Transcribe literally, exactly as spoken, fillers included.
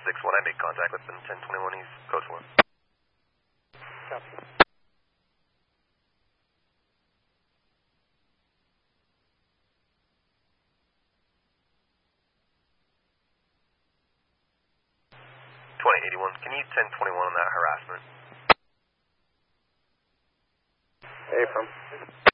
six one, I made contact with them, ten twenty-one East, code four. Copy. twenty eighty-one, can you ten twenty-one on that harassment? Hey, from.